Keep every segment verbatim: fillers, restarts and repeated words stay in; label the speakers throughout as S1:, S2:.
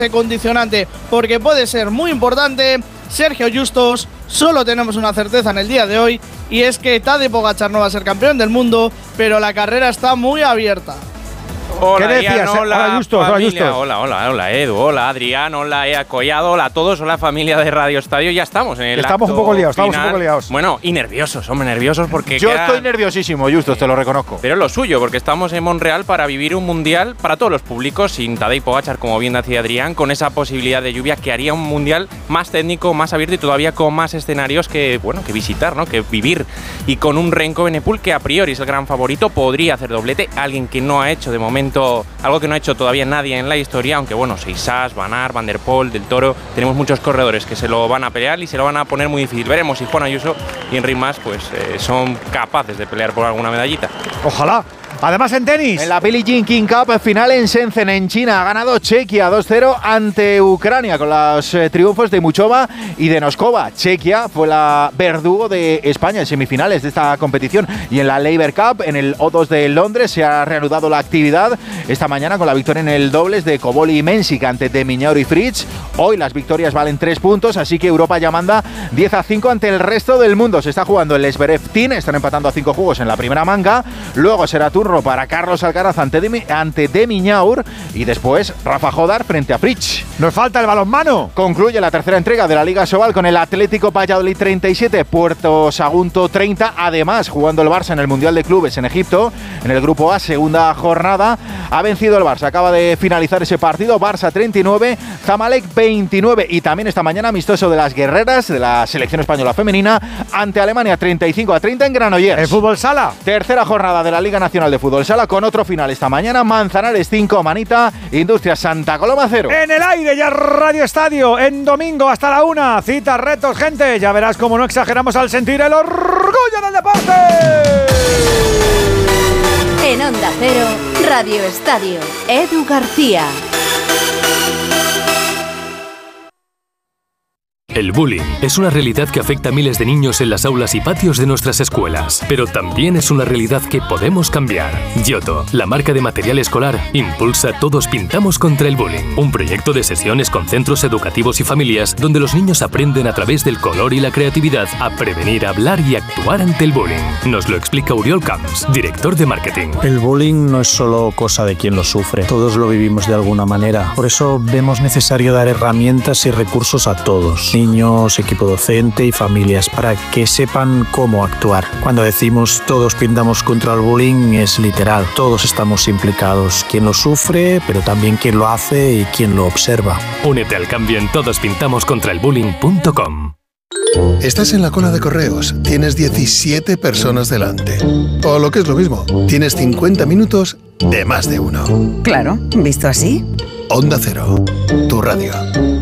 S1: condicionante, porque puede ser muy importante. Sergio Justos, solo tenemos una certeza en el día de hoy, y es que Tadej Pogačar no va a ser campeón del mundo, pero la carrera está muy abierta.
S2: Hola,
S3: ¿Qué decías?
S2: Ian, hola,
S3: hola, Justos, hola, Justos.
S2: Hola, hola, hola, Edu, hola, Adrián, hola, Ea Collado, hola a todos, hola familia de Radio Estadio. Ya estamos en el
S3: Estamos
S2: acto
S3: un poco liados,
S2: final.
S3: estamos un poco liados.
S2: Bueno, y nerviosos, hombre, nerviosos porque
S3: Yo
S2: queda...
S3: estoy nerviosísimo, Justos, te lo reconozco.
S2: Pero es lo suyo, porque estamos en Montreal para vivir un mundial para todos los públicos, sin Tadej Pogačar, como bien decía Adrián, con esa posibilidad de lluvia que haría un mundial más técnico, más abierto y todavía con más escenarios que, bueno, que visitar, ¿no? Que vivir. Y con un Remco Evenepoel que a priori es el gran favorito, podría hacer doblete, alguien que no ha hecho de momento, algo que no ha hecho todavía nadie en la historia, aunque bueno, Seixas, Van Aert, Van der Poel, Del Toro, tenemos muchos corredores que se lo van a pelear y se lo van a poner muy difícil. Veremos si Juan Ayuso y Enric Mas pues eh, son capaces de pelear por alguna medallita.
S3: Ojalá. Además, en tenis.
S4: En la Billie Jean King Cup, final en Shenzhen, en China, ha ganado Chequia dos cero ante Ucrania con los eh, triunfos de Muchova y de Noskova. Chequia fue la verdugo de España en semifinales de esta competición. Y en la Laver Cup, en el O dos de Londres, se ha reanudado la actividad esta mañana con la victoria en el dobles de Koboli y Mensik ante De Minaur y Fritz. Hoy las victorias valen tres puntos, así que Europa ya manda diez a cinco ante el resto del mundo. Se está jugando el Zverev Team, están empatando a cinco juegos en la primera manga. Luego será turno para Carlos Alcaraz ante De, ante De Minaur y después Rafa Jodar frente a Fritz.
S3: Nos falta el balonmano.
S4: Concluye la tercera entrega de la Liga Sobal con el Atlético Valladolid treinta y siete, Puerto Sagunto treinta. Además, jugando el Barça en el Mundial de Clubes en Egipto, en el Grupo A, segunda jornada, ha vencido el Barça. Acaba de finalizar ese partido. Barça treinta y nueve, Zamalek veintinueve. Y también esta mañana amistoso de las guerreras de la selección española femenina ante Alemania treinta y cinco a treinta en Granollers.
S3: En fútbol sala.
S4: Tercera jornada de la Liga Nacional de Fútbol Sala con otro final esta mañana. Manzanares cinco, Manita, Industrias Santa Coloma cero.
S3: En el aire ya Radio Estadio, en domingo hasta la una. Citas, retos, gente. Ya verás cómo no exageramos al sentir el orgullo del deporte.
S5: En Onda Cero, Radio Estadio, Edu García.
S6: El bullying es una realidad que afecta a miles de niños en las aulas y patios de nuestras escuelas, pero también es una realidad que podemos cambiar. Yoto, la marca de material escolar, impulsa Todos Pintamos contra el Bullying, un proyecto de sesiones con centros educativos y familias donde los niños aprenden a través del color y la creatividad a prevenir, hablar y actuar ante el bullying. Nos lo explica Oriol Camps, director de marketing.
S7: El bullying no es solo cosa de quien lo sufre, todos lo vivimos de alguna manera. Por eso vemos necesario dar herramientas y recursos a todos. Niños, equipo docente y familias para que sepan cómo actuar. Cuando decimos todos pintamos contra el bullying es literal, todos estamos implicados, quien lo sufre, pero también quien lo hace y quien lo observa.
S6: Únete al cambio en todos pintamos contra el bullying punto com.
S8: Estás en la cola de correos, tienes diecisiete personas delante. O lo que es lo mismo, tienes cincuenta minutos de más de uno.
S9: Claro, visto así.
S8: Onda Cero, tu radio.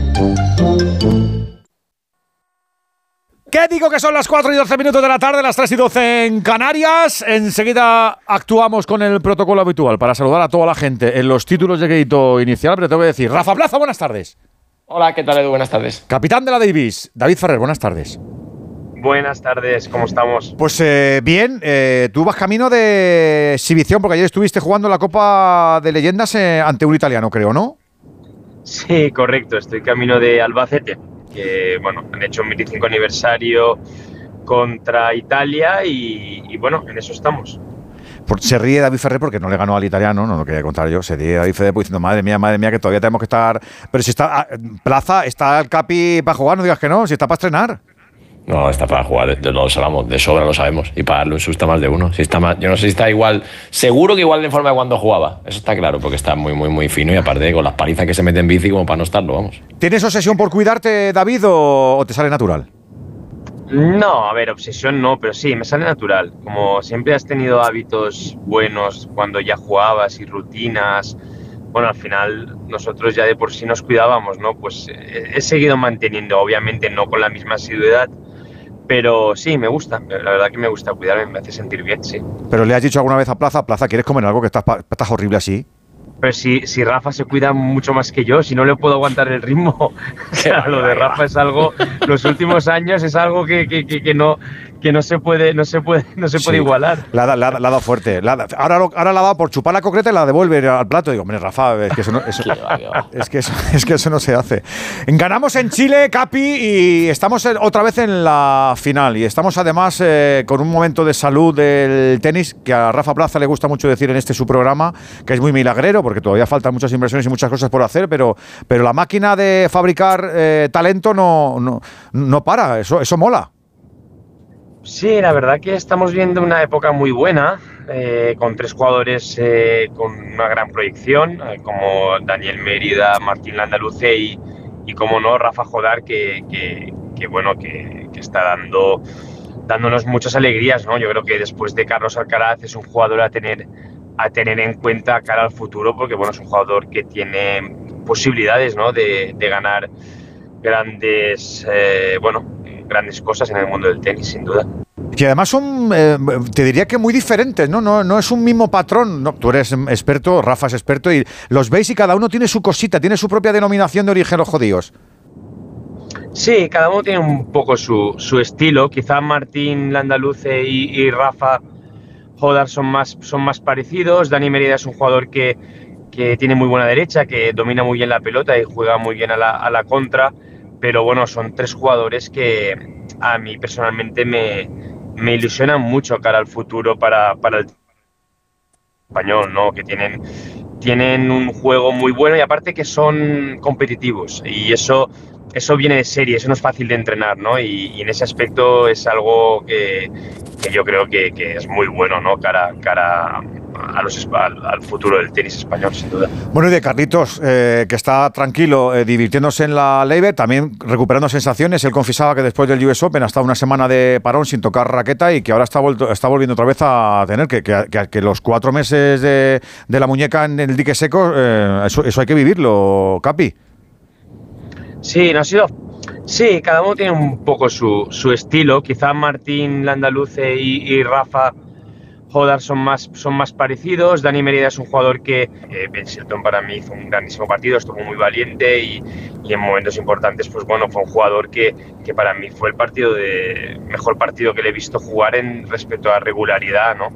S3: ¿Qué digo que son las cuatro y doce minutos de la tarde, las tres y doce en Canarias? Enseguida actuamos con el protocolo habitual para saludar a toda la gente en los títulos de crédito inicial, pero te voy a decir, Rafa Plaza, buenas tardes.
S10: Hola, ¿qué tal, Edu? Buenas tardes.
S3: Capitán de la Davis, David Ferrer, buenas tardes.
S10: Buenas tardes, ¿cómo estamos?
S3: Pues eh, bien, eh, tú vas camino de exhibición, porque ayer estuviste jugando la Copa de Leyendas eh, ante un italiano, creo, ¿no?
S10: Sí, correcto, estoy camino de Albacete, que bueno, han hecho un veinticinco aniversario contra Italia y, y bueno, en eso estamos.
S3: Por, se ríe David Ferrer porque no le ganó al italiano, no lo quería contar yo, se ríe David Ferrer pues, diciendo, madre mía, madre mía, que todavía tenemos que estar... Pero si está Plaza, está el Capi para jugar, no digas que no, si está para estrenar.
S11: No, está para jugar, de, lo sabemos, de sobra lo sabemos. Y para darle un susto a más de uno. Si está más, yo no sé si está igual, seguro que igual de forma de cuando jugaba. Eso está claro, porque está muy, muy, muy fino y aparte con las palizas que se mete en bici como para no estarlo, vamos.
S3: ¿Tienes obsesión por cuidarte, David, o, o te sale natural?
S10: No, a ver, obsesión no, pero sí, me sale natural. Como siempre has tenido hábitos buenos cuando ya jugabas y rutinas, bueno, al final nosotros ya de por sí nos cuidábamos, ¿no? Pues he, he seguido manteniendo, obviamente no con la misma asiduidad, pero sí, me gusta, la verdad que me gusta cuidarme, me hace sentir bien, sí.
S3: Pero le has dicho alguna vez a Plaza, Plaza, ¿quieres comer algo que estás, estás horrible así?
S10: Pero si, si Rafa se cuida mucho más que yo, si no le puedo aguantar el ritmo, o sea, lo de Rafa es algo, los últimos años es algo que, que, que, que, no, que no se puede, no se puede, no se puede
S3: Sí.
S10: igualar.
S3: La, ha- la, ha- la ha dado fuerte. La ha dado- ahora, lo- ahora la ha dado por chupar la concreta y la devuelve al plato. Digo, hombre, Rafa, es que eso no, eso- es que eso, es que eso no se hace. Ganamos en Chile, Capi, y estamos en- otra vez en la final. Y estamos además eh, con un momento de salud del tenis que a Rafa Plaza le gusta mucho decir en este su programa, que es muy milagrero, porque todavía faltan muchas inversiones y muchas cosas por hacer, pero, pero la máquina de fabricar eh, talento no, no, no para. Eso, eso mola.
S10: Sí, la verdad que estamos viendo una época muy buena, eh, con tres jugadores eh, con una gran proyección, eh, como Daniel Mérida, Martín Landaluce y, y como no, Rafa Jodar, que, que, que, bueno, que, que está dando, dándonos muchas alegrías, ¿no? Yo creo que después de Carlos Alcaraz es un jugador a tener, a tener en cuenta cara al futuro, porque bueno, es un jugador que tiene posibilidades, ¿no? de, de ganar grandes, eh, bueno, grandes cosas en el mundo del tenis, sin duda.
S3: Y además son, eh, te diría que muy diferentes, ¿no? No, no es un mismo patrón. No, tú eres experto, Rafa es experto, y los veis y cada uno tiene su cosita, tiene su propia denominación de origen, los jodidos.
S10: Sí, cada uno tiene un poco su, su estilo. Quizá Martín Landaluce y, y Rafa Jodar son más, son más parecidos. Dani Mérida es un jugador que, que tiene muy buena derecha, que domina muy bien la pelota y juega muy bien a la, a la contra. Pero bueno, son tres jugadores que a mí personalmente me, me ilusionan mucho cara al futuro para, para el español, ¿no? Que tienen, tienen un juego muy bueno y aparte que son competitivos. Y eso, eso viene de serie, eso no es fácil de entrenar, ¿no? Y, y en ese aspecto es algo que, que yo creo que, que es muy bueno, ¿no? Cara, cara a los, al, al futuro del tenis español, sin duda.
S3: Bueno, y de Carlitos, eh, que está tranquilo, eh, divirtiéndose en la Leiber, también recuperando sensaciones. Él confesaba que después del U S Open ha estado una semana de parón sin tocar raqueta y que ahora está, vuelto, está volviendo otra vez a tener, que, que, que, que los cuatro meses de, de la muñeca en el dique seco, eh, eso, eso hay que vivirlo, Capi.
S10: Sí, no ha sido... Sí, cada uno tiene un poco su, su estilo. Quizá Martín Landaluce y, y Rafa Jodar son más, son más parecidos. Dani Mérida es un jugador que, eh, Ben Shelton para mí hizo un grandísimo partido, estuvo muy valiente y, y en momentos importantes, pues bueno, fue un jugador que, que para mí fue el partido de mejor partido que le he visto jugar en respecto a regularidad, ¿no?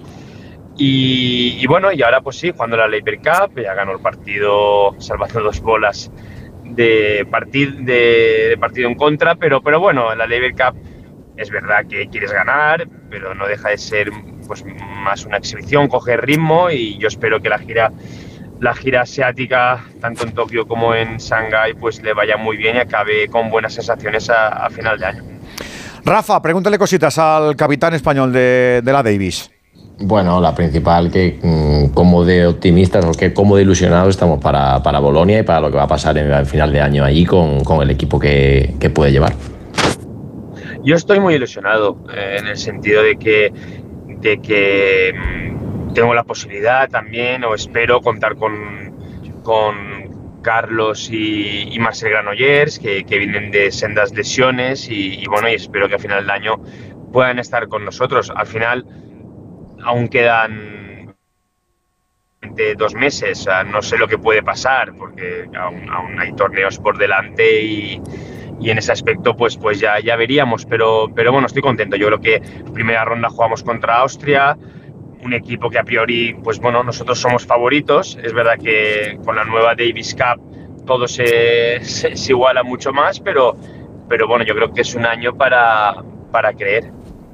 S10: Y, y bueno, y ahora pues sí, jugando la Laver Cup, ya ganó el partido salvando dos bolas de, partid, de, de partido en contra, pero, pero bueno, en la Laver Cup es verdad que quieres ganar, pero no deja de ser pues más una exhibición, coger ritmo y yo espero que la gira la gira asiática, tanto en Tokio como en Shanghái, pues le vaya muy bien y acabe con buenas sensaciones a, a final de año.
S3: Rafa, pregúntale cositas al capitán español de, de la Davis.
S11: Bueno, la principal, que mmm, como de optimistas o que como de ilusionados estamos para, para Bolonia y para lo que va a pasar en el final de año allí con, con el equipo que, que puede llevar.
S10: Yo estoy muy ilusionado eh, en el sentido de que, de que mmm, tengo la posibilidad también, o espero, contar con, con Carlos y, y Marcel Granollers, que, que vienen de sendas lesiones y, y bueno, y espero que a final del año puedan estar con nosotros. Al final aún quedan de dos meses, o sea, no sé lo que puede pasar porque aún, aún hay torneos por delante y, y en ese aspecto pues, pues ya, ya veríamos, pero, pero bueno, estoy contento. Yo creo que primera ronda jugamos contra Austria, un equipo que a priori, pues bueno, nosotros somos favoritos. Es verdad que con la nueva Davis Cup todo se, se, se iguala mucho más, pero, pero bueno, yo creo que es un año para, para creer.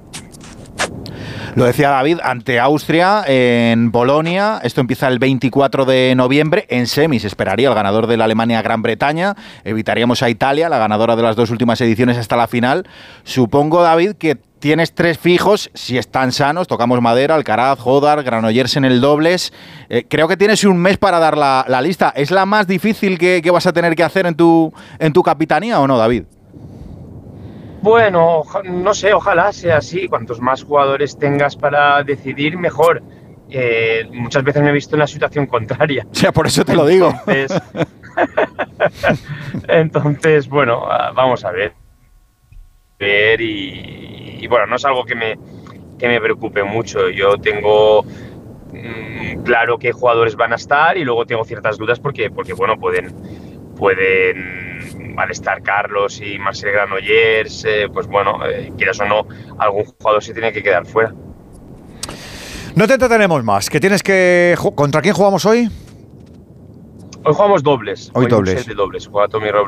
S4: Lo decía David, ante Austria en Bolonia, esto empieza el veinticuatro de noviembre, en semis esperaría el ganador de la Alemania-Gran Bretaña, evitaríamos a Italia, la ganadora de las dos últimas ediciones hasta la final. Supongo, David, que tienes tres fijos, si están sanos, tocamos madera, Alcaraz, Jodar, Granollers en el dobles. Eh, creo que tienes un mes para dar la, la lista. ¿Es la más difícil que, que vas a tener que hacer en tu, en tu capitanía o no, David?
S10: Bueno, no sé, ojalá sea así. Cuantos más jugadores tengas para decidir, mejor. Eh, muchas veces me he visto en la situación contraria.
S4: O sea, por eso te lo digo.
S10: Entonces, entonces bueno, vamos a ver. Ver y, y bueno, no es algo que me, que me preocupe mucho. Yo tengo mmm, claro qué jugadores van a estar y luego tengo ciertas dudas porque, porque bueno, pueden, pueden al estar Carlos y Marcel Granollers, eh, pues bueno, eh, quieras o no, algún jugador se tiene que quedar fuera.
S3: No te entretenemos más, que tienes que... ¿Contra quién jugamos hoy?
S10: Hoy jugamos dobles.
S3: Hoy, hoy dobles.
S10: Un set de dobles. Juega Tommy Robredo